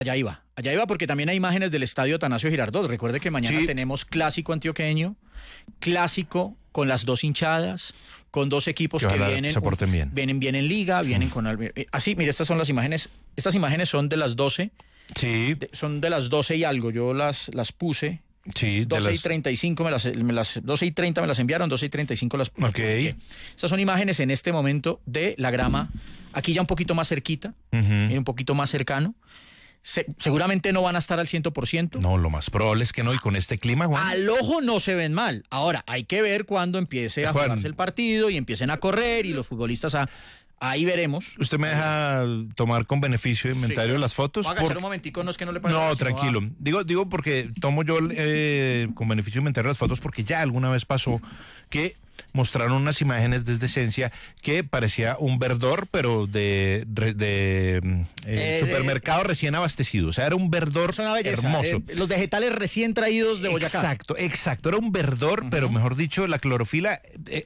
Allá iba porque también hay imágenes del estadio Atanasio Girardot. Recuerde que mañana tenemos clásico antioqueño, clásico con las dos hinchadas, con dos equipos que vienen bien en liga, vienen con... Así, mire, estas son las imágenes. Estas imágenes son de las 12. Sí. Son de las 12 y algo. Yo las puse. Sí, 12 y 35 12 y 30 me las enviaron, 12 y 35 las puse. Okay. Estas son imágenes en este momento de la grama, aquí ya un poquito más cerquita, un poquito más cercano. Seguramente no van a estar al 100%. No, lo más probable es que no, y con este clima, Juan. Al ojo no se ven mal. Ahora, hay que ver cuando empiece a jugarse el partido y empiecen a correr y los futbolistas ahí veremos. ¿Usted me deja tomar con beneficio de inventario las fotos? Hágase un momentico, no es que no le parezca. No, tranquilo. Digo porque tomo yo con beneficio de inventario las fotos porque ya alguna vez pasó que mostraron unas imágenes desde Esencia que parecía un verdor, pero de supermercado recién abastecido. O sea, era un verdor hermoso. Los vegetales recién traídos de Boyacá. Exacto. Era un verdor, pero mejor dicho, la clorofila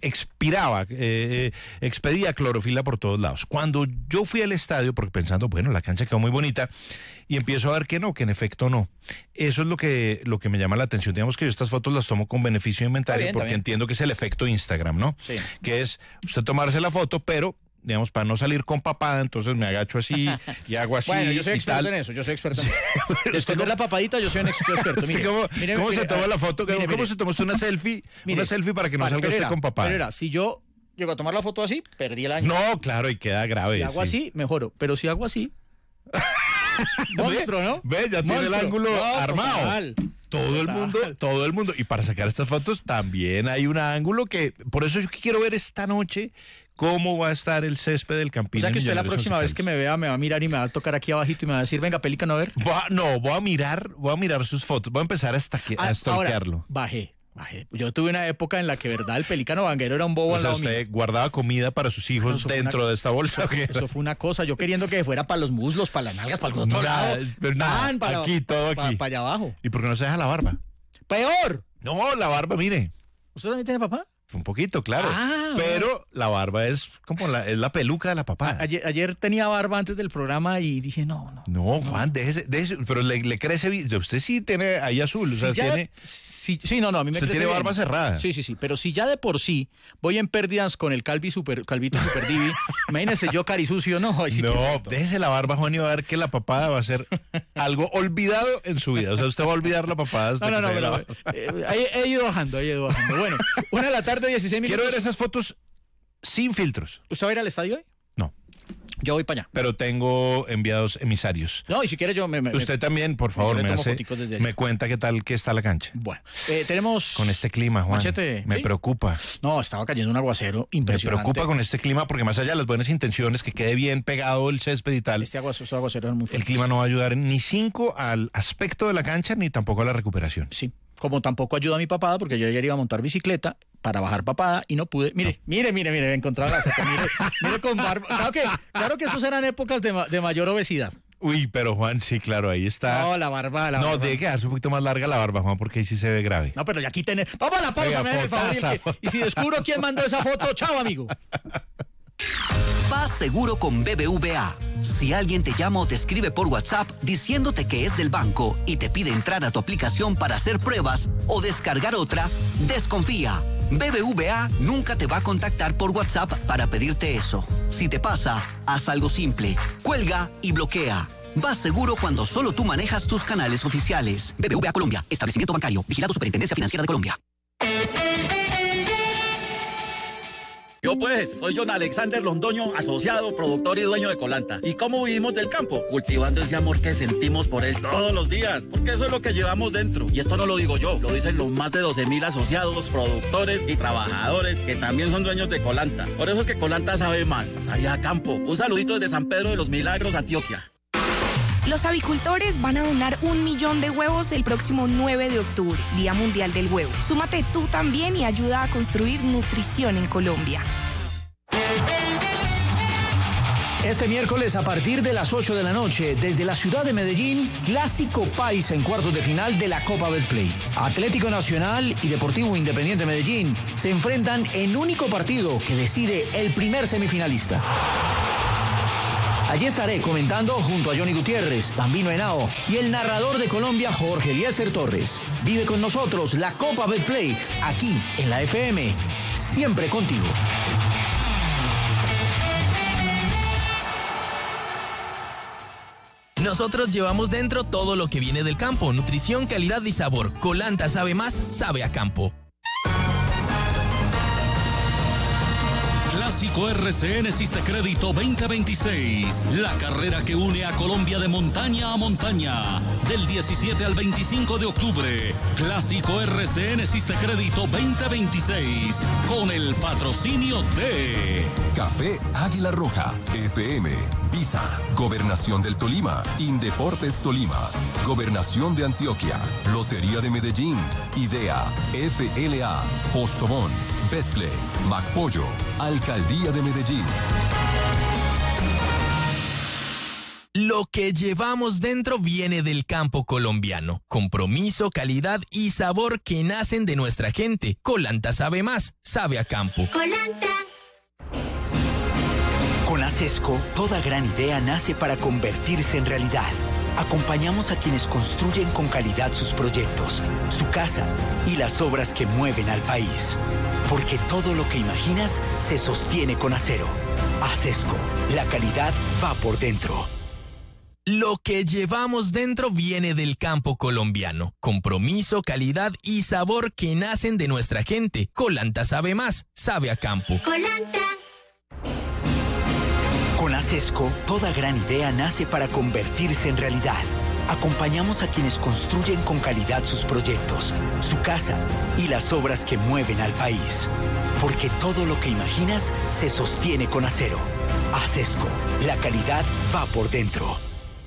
expedía clorofila por todos lados. Cuando yo fui al estadio, porque pensando, bueno, la cancha quedó muy bonita, y empiezo a ver que no, que en efecto no. Eso es lo que me llama la atención. Digamos que yo estas fotos las tomo con beneficio de inventario porque entiendo que es el efecto Instagram, ¿no? Sí. Que es usted tomarse la foto, pero digamos, para no salir con papada, entonces me agacho así y hago así. Bueno, yo soy experto en eso, Después de la papadita, yo soy un experto. Mire, ¿Cómo se toma la foto? ¿Cómo se toma usted una selfie? Una selfie para que no salga usted con papada. Pero si yo llego a tomar la foto así, perdí el año. No, claro, y queda grave. Si hago así, mejoro. Pero si hago así... Monstruo, ¿no? Ve, ya tiene el ángulo armado. Todo el mundo. Y para sacar estas fotos también hay un ángulo que, por eso yo quiero ver esta noche cómo va a estar el césped del Campín. O sea que usted la próxima vez que me vea me va a mirar y me va a tocar aquí abajito y me va a decir, venga, Pelícano, a ver. Voy a mirar sus fotos. Voy a empezar a stalkearlo. Ahora, bajé. Yo tuve una época en la que, verdad, el Pelícano Vanguero era un bobo. O sea, usted guardaba comida para sus hijos dentro de esta bolsa. Eso fue una cosa. Yo queriendo que fuera para los muslos, para las nalgas, para el otro lado. Pero nada, aquí. Para allá abajo. ¿Y por qué no se deja la barba? ¡Peor! No, la barba, mire. ¿Usted también tiene papá? Un poquito, claro. Pero la barba es como es la peluca de la papada. Ayer tenía barba antes del programa y dije, no. No, Juan, déjese, pero le crece bien. Usted sí tiene ahí azul, o sea, tiene... Sí, no, a mí me crece tiene barba bien. cerrada. Sí, pero si ya de por sí voy en pérdidas con el calvito super divi, imagínese yo carisucio, no. Déjese la barba, Juan, y va a ver que la papada va a ser algo olvidado en su vida. O sea, usted va a olvidar la papada hasta he ido bajando. Bueno, 1:16 p.m. Quiero ver esas fotos sin filtros. ¿Usted va a ir al estadio hoy? No. Yo voy para allá. Pero tengo enviados emisarios. No, y si quiere yo Usted también, por favor, me cuenta qué tal que está la cancha. Bueno, tenemos... Con este clima, Juan, me preocupa. No, estaba cayendo un aguacero impresionante. Me preocupa con este clima porque más allá de las buenas intenciones, que quede bien pegado el césped y tal. Este aguacero es muy fuerte. El clima no va a ayudar ni 5 al aspecto de la cancha, ni tampoco a la recuperación. Sí, como tampoco ayuda a mi papada, porque yo ayer iba a montar bicicleta para bajar papada y no pude. Mire, encontrar la foto. Mire con barba. Claro que esos eran épocas de mayor obesidad. Uy, pero Juan, sí, claro, ahí está. No, la barba. No, debe quedarse un poquito más larga la barba, Juan, porque ahí sí se ve grave. No, pero ya aquí tenés. Vamos a la pausa, me el favor. Y si descubro quién mandó esa foto, chao, amigo. Vas seguro con BBVA. Si alguien te llama o te escribe por WhatsApp diciéndote que es del banco y te pide entrar a tu aplicación para hacer pruebas o descargar otra, desconfía. BBVA nunca te va a contactar por WhatsApp para pedirte eso. Si te pasa, haz algo simple. Cuelga y bloquea. Vas seguro cuando solo tú manejas tus canales oficiales. BBVA Colombia, establecimiento bancario, vigilado Superintendencia Financiera de Colombia. Yo pues, soy John Alexander Londoño, asociado, productor y dueño de Colanta. ¿Y cómo vivimos del campo? Cultivando ese amor que sentimos por él todos los días, porque eso es lo que llevamos dentro. Y esto no lo digo yo, lo dicen los más de 12,000 asociados, productores y trabajadores que también son dueños de Colanta. Por eso es que Colanta sabe más, sabe a campo. Un saludito desde San Pedro de los Milagros, Antioquia. Los avicultores van a donar 1 millón de huevos el próximo 9 de octubre, Día Mundial del Huevo. Súmate tú también y ayuda a construir nutrición en Colombia. Este miércoles a partir de las 8 de la noche, desde la ciudad de Medellín, Clásico Paisa en cuartos de final de la Copa Betplay. Atlético Nacional y Deportivo Independiente Medellín se enfrentan en único partido que decide el primer semifinalista. Allí estaré comentando junto a Johnny Gutiérrez, Bambino Henao y el narrador de Colombia, Jorge Eliezer Torres. Vive con nosotros la Copa Betplay, aquí en la FM, siempre contigo. Nosotros llevamos dentro todo lo que viene del campo, nutrición, calidad y sabor. Colanta sabe más, sabe a campo. Clásico RCN Sistecrédito 2026, la carrera que une a Colombia de montaña a montaña, del 17 al 25 de octubre. Clásico RCN Sistecrédito 2026, con el patrocinio de Café Águila Roja, EPM, Visa, Gobernación del Tolima, Indeportes Tolima, Gobernación de Antioquia, Lotería de Medellín, IDEA, FLA, Postobón, Betplay, MacPollo, Alcaldía de Medellín. Lo que llevamos dentro viene del campo colombiano. Compromiso, calidad y sabor que nacen de nuestra gente. Colanta sabe más, sabe a campo. Colanta. Con ASESCO, toda gran idea nace para convertirse en realidad. Acompañamos a quienes construyen con calidad sus proyectos, su casa y las obras que mueven al país. Porque todo lo que imaginas se sostiene con acero. ASESCO, la calidad va por dentro. Lo que llevamos dentro viene del campo colombiano. Compromiso, calidad y sabor que nacen de nuestra gente. Colanta sabe más, sabe a campo. Colanta. Con ASESCO, toda gran idea nace para convertirse en realidad. Acompañamos a quienes construyen con calidad sus proyectos, su casa y las obras que mueven al país. Porque todo lo que imaginas se sostiene con acero. ASESCO, la calidad va por dentro.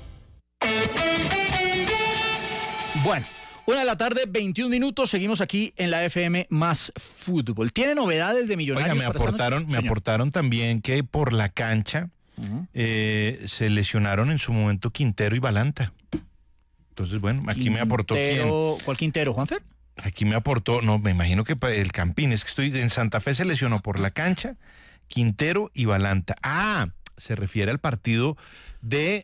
Bueno, 1:00 PM, seguimos aquí en la FM Más Fútbol. ¿Tiene novedades de Millonarios? Oiga, me aportaron también que por la cancha se lesionaron en su momento Quintero y Balanta. Entonces, bueno, aquí Quintero, me aportó quién. ¿Cuál Quintero, Juanfer? Aquí me aportó, no, me imagino que el Campín, es que estoy en Santa Fe, se lesionó por la cancha Quintero y Balanta. Ah, se refiere al partido de...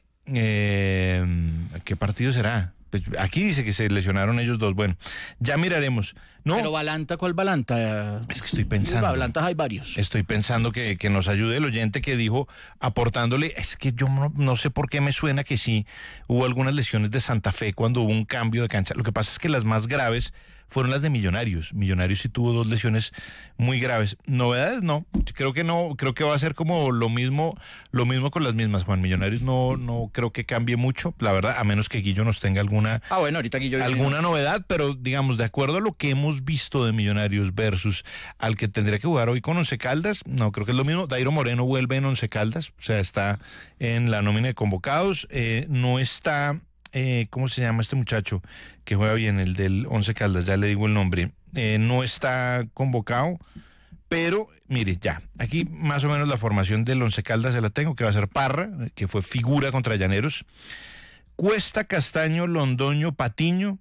¿qué partido será? Pues aquí dice que se lesionaron ellos dos. Bueno, ya miraremos. No. Pero Balanta, ¿cuál Balanta? Es que estoy pensando. Balantas hay varios. Estoy pensando que nos ayude el oyente que dijo, aportándole, es que yo no sé por qué me suena que sí hubo algunas lesiones de Santa Fe cuando hubo un cambio de cancha. Lo que pasa es que las más graves fueron las de Millonarios. Millonarios sí tuvo 2 lesiones muy graves. Novedades no, creo que va a ser como lo mismo con las mismas, Juan. Millonarios no creo que cambie mucho, la verdad, a menos que Guillo nos tenga alguna ahorita Guillo alguna novedad, pero digamos, de acuerdo a lo que hemos visto de Millonarios versus al que tendría que jugar hoy con Once Caldas, no creo que es lo mismo. Dairo Moreno vuelve en Once Caldas, o sea, está en la nómina de convocados, no está... ¿cómo se llama este muchacho que juega bien, el del Once Caldas? Ya le digo el nombre. No está convocado, pero mire, ya, aquí más o menos la formación del Once Caldas se la tengo, que va a ser Parra, que fue figura contra Llaneros, Cuesta, Castaño, Londoño, Patiño.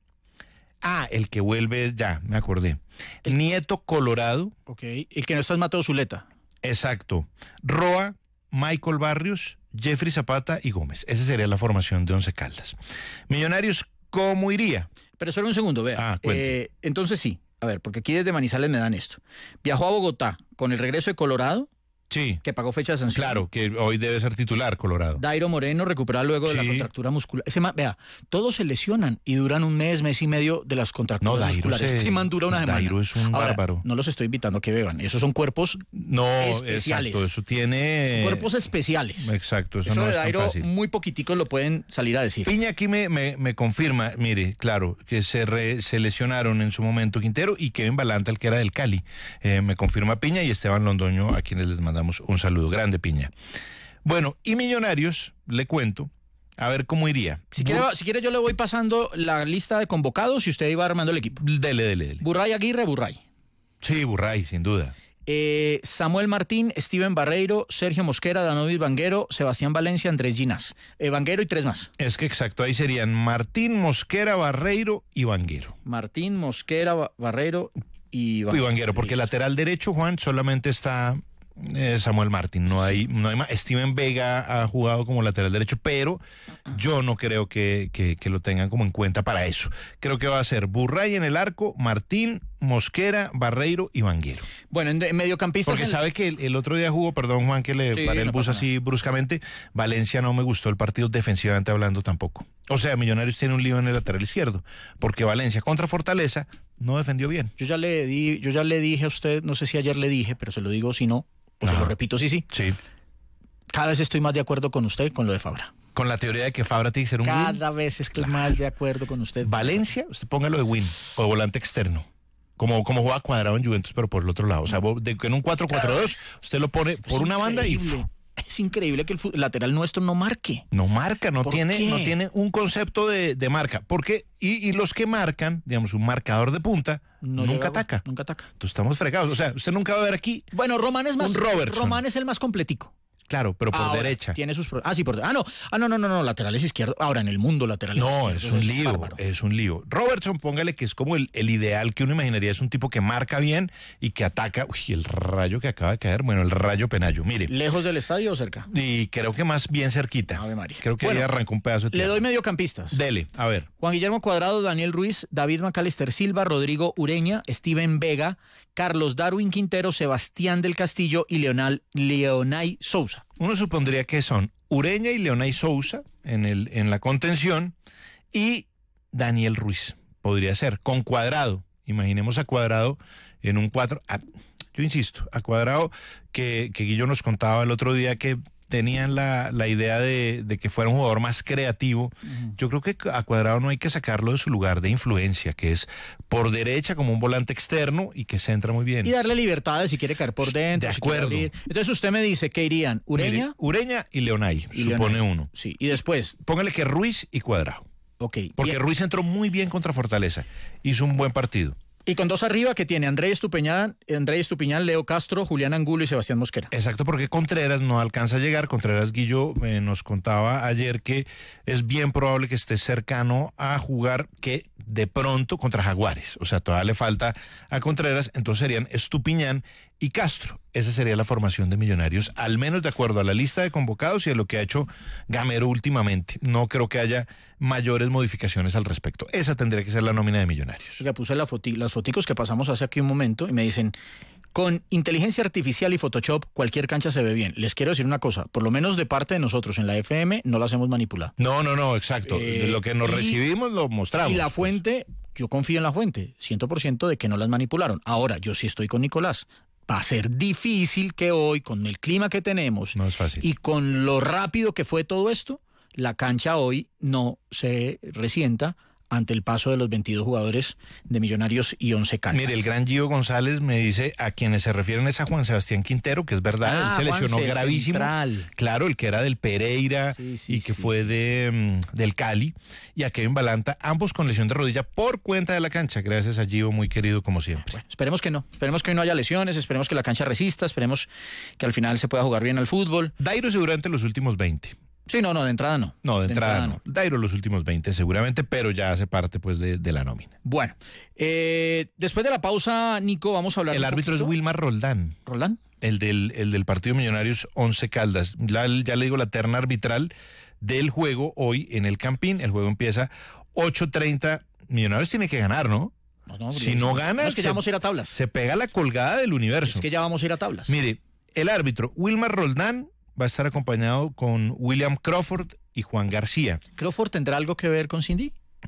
Ah, el que vuelve es, ya, me acordé, Nieto, Colorado. Ok, el que no está es Mateo Zuleta. Exacto. Roa, Michael Barrios, Jeffrey Zapata y Gómez. Esa sería la formación de Once Caldas. Millonarios, ¿cómo iría? Pero espera un segundo, vea. Entonces sí, a ver, porque aquí desde Manizales me dan esto. Viajó a Bogotá con el regreso de Colorado. Sí. Que pagó fecha de sanción. Claro, que hoy debe ser titular Colorado. Dairo Moreno recuperado luego de la contractura muscular. Vea, todos se lesionan y duran un mes y medio de las contracturas musculares. Este man dura una semana. Dairo es un bárbaro. No los estoy invitando a que beban. Esos son cuerpos especiales. Exacto, eso tiene... Son cuerpos especiales. Exacto, eso no de es Dairo, tan fácil. muy poquiticos lo pueden salir a decir. Piña aquí me confirma, mire, claro, que se lesionaron en su momento Quintero y Kevin Balanta, el que era del Cali. Me confirma Piña y Esteban Londoño, a quienes les mandamos un saludo. Grande, Piña. Bueno, y Millonarios, le cuento, a ver cómo iría. Si quiere yo le voy pasando la lista de convocados y usted iba armando el equipo. Dele. Burray Aguirre, Burray. Sí, Burray, sin duda. Samuel Martín, Steven Barreiro, Sergio Mosquera, Danovis Vanguero, Sebastián Valencia, Andrés Ginás. Vanguero y 3 más. Es que exacto, ahí serían Martín, Mosquera, Barreiro y Vanguero. Martín, Mosquera, Barreiro y Vanguero, porque lateral derecho, Juan, solamente está Samuel Martín, no hay más. Steven Vega ha jugado como lateral derecho, pero yo no creo que lo tengan como en cuenta para eso. Creo que va a ser Burray en el arco, Martín, Mosquera, Barreiro y Vanguero. Bueno, en mediocampistas... Porque sabe que el otro día jugó, perdón Juan que le paré el bus así bruscamente, Valencia no me gustó el partido defensivamente hablando tampoco. O sea, Millonarios tiene un lío en el lateral izquierdo, porque Valencia contra Fortaleza no defendió bien. Yo ya le dije a usted, no sé si ayer le dije, pero se lo digo si no, pues se lo repito sí. Sí. Cada vez estoy más de acuerdo con usted con lo de Fabra. Con la teoría de que Fabra tiene que ser un win. Cada vez estoy más de acuerdo con usted. Valencia, usted póngalo de win o volante externo. Como juega Cuadrado en Juventus, pero por el otro lado. O sea, en un 4-4-2, usted lo pone por una banda y... Es increíble que el lateral nuestro no marque. No marca, no tiene un concepto de marca. Porque, y los que marcan, digamos, un marcador de punta, nunca ataca. Entonces estamos fregados. O sea, usted nunca va a ver aquí. Bueno, Román es más. Un Robertson. Román es el más completico. Claro, pero por derecha. Tiene sus sí, por no, laterales izquierdos. Ahora en el mundo laterales izquierdos. No, es un lío. Robertson, póngale que es como el ideal que uno imaginaría, es un tipo que marca bien y que ataca. Uy, el rayo que acaba de caer, bueno, el rayo Penayo, mire. ¿Lejos del estadio o cerca? Y creo que más bien cerquita. Ave María. Creo que ahí arrancó un pedazo de tierra. Le doy mediocampistas. Dele, a ver. Juan Guillermo Cuadrado, Daniel Ruiz, David Macalister Silva, Rodrigo Ureña, Steven Vega, Carlos Darwin Quintero, Sebastián del Castillo y Leonay Sousa. Uno supondría que son Ureña y Leonay Sousa en la contención y Daniel Ruiz, podría ser, con Cuadrado. Imaginemos a Cuadrado en un 4. Yo insisto, a Cuadrado que Guillo nos contaba el otro día que tenían la idea de que fuera un jugador más creativo. Yo creo que a Cuadrado no hay que sacarlo de su lugar de influencia, que es por derecha como un volante externo y que centra muy bien. Y darle libertades si quiere caer por dentro. De acuerdo. Entonces usted me dice que irían Ureña. Mire, Ureña y Leonay, supone uno. Sí, y después. Póngale que Ruiz y Cuadrado. Ok. Porque Ruiz entró muy bien contra Fortaleza. Hizo un buen partido. Y con dos arriba que tiene Andrés Estupiñán, Leo Castro, Julián Angulo y Sebastián Mosquera. Exacto, porque Contreras no alcanza a llegar. Contreras, Guillo nos contaba ayer que es bien probable que esté cercano a jugar que de pronto contra Jaguares. O sea, todavía le falta a Contreras, entonces serían Estupiñán y Castro. Esa sería la formación de Millonarios, al menos de acuerdo a la lista de convocados y a lo que ha hecho Gamero últimamente. No creo que haya mayores modificaciones al respecto. Esa tendría que ser la nómina de Millonarios. Ya puse las foticos que pasamos hace aquí un momento y me dicen, con inteligencia artificial y Photoshop cualquier cancha se ve bien. Les quiero decir una cosa, por lo menos de parte de nosotros en la FM no las hemos manipulado. No, exacto. De lo que nos recibimos lo mostramos. Y la fuente, yo confío en la fuente, 100% de que no las manipularon. Ahora, yo sí estoy con Nicolás. Va a ser difícil que hoy, con el clima que tenemos, no es fácil, y con lo rápido que fue todo esto, la cancha hoy no se resienta ante el paso de los 22 jugadores de Millonarios y 11 Caldas. Mire, el gran Gio González me dice, a quienes se refieren es a Juan Sebastián Quintero, que es verdad, él se lesionó gravísimo. Central. Claro, el que era del Pereira y que fue del Cali, y a Kevin Balanta, ambos con lesión de rodilla por cuenta de la cancha, gracias a Gio, muy querido como siempre. Bueno, esperemos que hoy no haya lesiones, esperemos que la cancha resista, esperemos que al final se pueda jugar bien al fútbol. Dairo seguramente los últimos 20. Sí, no, de entrada no. No, de entrada no. Dairo los últimos 20 seguramente, pero ya hace parte pues de la nómina. Bueno, después de la pausa, Nico, vamos a hablar. El árbitro es Wilmar Roldán. ¿Roldán? El del partido Millonarios 11 Caldas. Ya le digo la terna arbitral del juego hoy en el Campín. El juego empieza 8:30. Millonarios tiene que ganar, ¿no? No, si no gana, es que ya vamos a ir a tablas. Se pega la colgada del universo. Es que ya vamos a ir a tablas. Mire, el árbitro Wilmar Roldán va a estar acompañado con William Crawford y Juan García. ¿Crawford tendrá algo que ver con Cindy?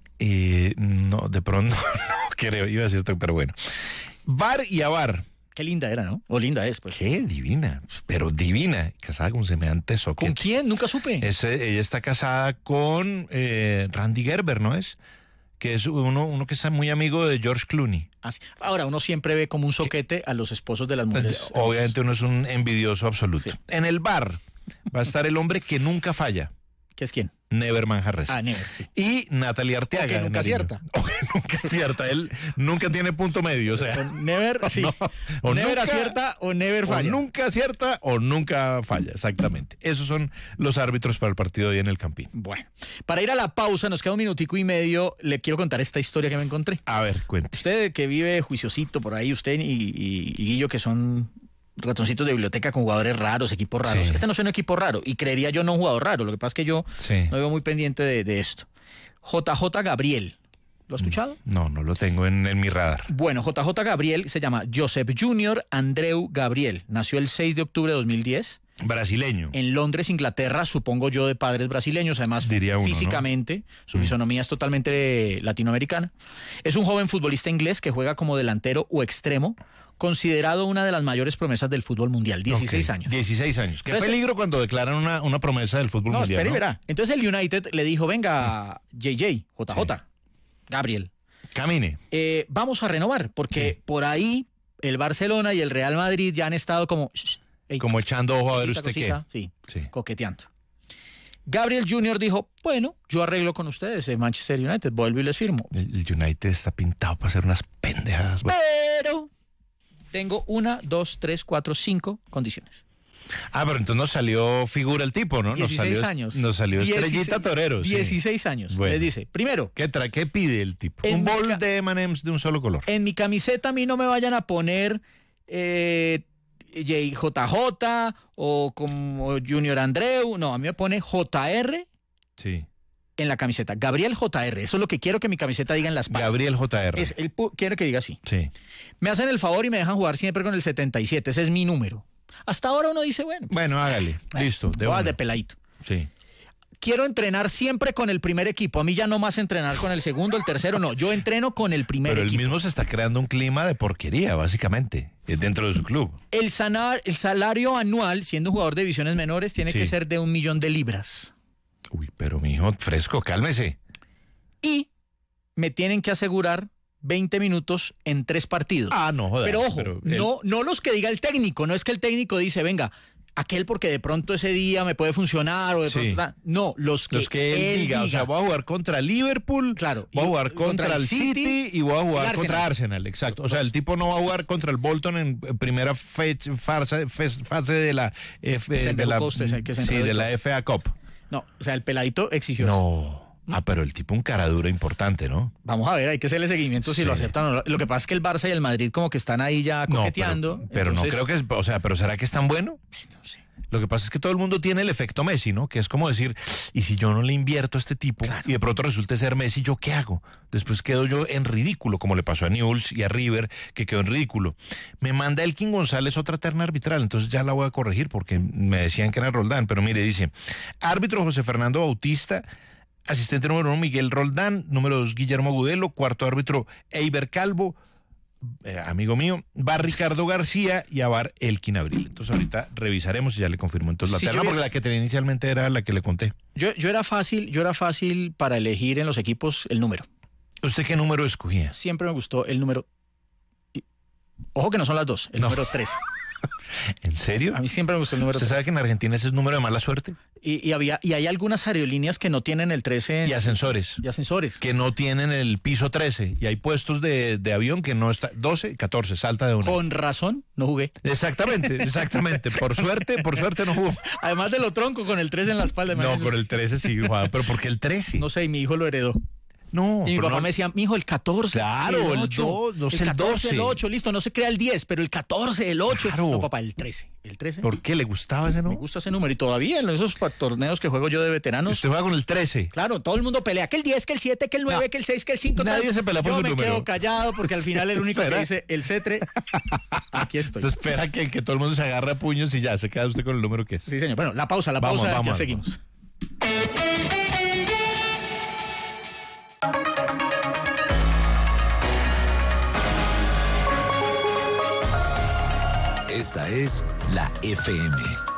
No, de pronto no creo, iba a decir esto, pero bueno. VAR y AVAR. Qué linda era, ¿no? O linda es, pues. Qué divina, pero divina. Casada con semejante soquete. ¿Con quién? Nunca supe. Ella está casada con Randy Gerber, ¿no es? Que es uno que está muy amigo de George Clooney. Ahora, uno siempre ve como un soquete a los esposos de las mujeres. Obviamente uno es un envidioso absoluto. Sí. En el VAR va a estar el hombre que nunca falla. ¿Qué es quién? Never Manjarres. Never. Sí. Y Natalia Arteaga. Que nunca acierta. Nunca acierta. Él nunca tiene punto medio. O sea, Never, sí. O Never acierta o Never falla. O nunca acierta o nunca falla. Exactamente. Esos son los árbitros para el partido de hoy en el Campín. Bueno, para ir a la pausa, nos queda un minutico y medio. Le quiero contar esta historia que me encontré. A ver, cuente. Usted que vive juiciosito por ahí, usted y Guillo, que son ratoncitos de biblioteca con jugadores raros, equipos raros. Este no es un equipo raro y creería yo no un jugador raro. Lo que pasa es que yo no veo muy pendiente de esto. JJ Gabriel. ¿Lo has escuchado? No lo tengo en mi radar. Bueno, JJ Gabriel se llama Joseph Junior Andreu Gabriel. Nació el 6 de octubre de 2010. Brasileño. En Londres, Inglaterra, supongo yo, de padres brasileños. Además, diría uno, físicamente, ¿no? Su fisonomía es totalmente latinoamericana. Es un joven futbolista inglés que juega como delantero o extremo, considerado una de las mayores promesas del fútbol mundial. 16 años. 16 años. Qué peligro cuando declaran una promesa del fútbol mundial. Espera y verá. Entonces el United le dijo, venga, JJ. Gabriel. Camine. Vamos a renovar, porque por ahí el Barcelona y el Real Madrid ya han estado como echando ojo a ver usted cosita, qué. Sí, coqueteando. Gabriel Jr. dijo, bueno, yo arreglo con ustedes en Manchester United, vuelvo y les firmo. El United está pintado para hacer unas pendejadas. Pero tengo 1, 2, 3, 4, 5 condiciones. Pero entonces nos salió figura el tipo, ¿no? 16 años. Nos salió estrellita torero. 16 años. Bueno. Le dice, primero. ¿Qué pide el tipo? Un bol de M&M's de un solo color. En mi camiseta a mí no me vayan a poner JJ o como Junior Andreu. No, a mí me pone JR. Sí. En la camiseta. Gabriel JR. Eso es lo que quiero que mi camiseta diga en la espalda. Gabriel JR. Él quiere que diga así. Sí. Me hacen el favor y me dejan jugar siempre con el 77. Ese es mi número. Hasta ahora uno dice, bueno, hágale. Listo. De peladito. Sí. Quiero entrenar siempre con el primer equipo. A mí ya no más entrenar con el segundo, el tercero, no. Yo entreno con el primer equipo. Pero él mismo se está creando un clima de porquería, básicamente, dentro de su club. El salario anual, siendo jugador de divisiones menores, tiene que ser de 1 millón de libras. Uy, pero mijo, fresco, cálmese. Y me tienen que asegurar 20 minutos en 3 partidos. No jodas. Pero ojo, no los que diga el técnico. No es que el técnico dice, venga, aquel porque de pronto ese día me puede funcionar o de pronto... No, los que él diga. O sea, voy a jugar contra Liverpool, voy a jugar contra el City y voy a jugar contra Arsenal. Exacto. O sea, el tipo no va a jugar contra el Bolton en primera fase de la FA Cup. No, o sea, el peladito exigió. No. Pero el tipo un cara dura importante, ¿no? Vamos a ver, hay que hacerle seguimiento si lo aceptan o no. Lo que pasa es que el Barça y el Madrid como que están ahí ya coqueteando. Pero entonces... no creo que pero ¿será que es tan bueno? No sé. Lo que pasa es que todo el mundo tiene el efecto Messi, ¿no? Que es como decir, y si yo no le invierto a este tipo y de pronto resulte ser Messi, ¿yo qué hago? Después quedo yo en ridículo, como le pasó a Newell's y a River, que quedó en ridículo. Me manda Elkin González otra terna arbitral, entonces ya la voy a corregir porque me decían que era Roldán, pero mire, dice, árbitro José Fernando Bautista, asistente número 1 Miguel Roldán, número 2 Guillermo Agudelo, cuarto árbitro Eiber Calvo, amigo mío, va Ricardo García y a Bar Elkin Abril. Entonces ahorita revisaremos y ya le confirmo entonces la terna, porque la que tenía inicialmente era la que le conté. Yo era fácil para elegir en los equipos el número. ¿Usted qué número escogía? Siempre me gustó el número... Ojo que no son las 2, el número 13. ¿En serio? A mí siempre me gustó el número 13. ¿Usted sabe que en Argentina ese es número de mala suerte? Y hay algunas aerolíneas que no tienen el 13. Y ascensores. Que no tienen el piso 13. Y hay puestos de avión que no está... 12, 14, salta de una. Con razón, no jugué. Exactamente. Por suerte no jugué. Además de lo tronco, con el 13 en la espalda. No, con el 13 sí, Juan. ¿Pero por qué el 13? No sé, y mi hijo lo heredó. No, y mi papá me decía, mijo, el 14. Claro, el 8, no sé, el 12. El 8, listo, no se crea el 10, pero el 14, el 8. Claro. No, papá, el 13. ¿Por qué le gustaba ese número? Me gusta ese número. Y todavía en esos torneos que juego yo de veteranos. ¿Usted juega con el 13? Claro, todo el mundo pelea. Que el 10, que el 7, que el 9, que el 6, que el 5. Nadie se pelea por su número. Yo me quedo callado porque al final el único que dice el cetre. Aquí estoy. Usted espera que todo el mundo se agarre a puños y ya se queda usted con el número que es. Sí, señor. Bueno, la pausa, ya seguimos. Esta es la FM.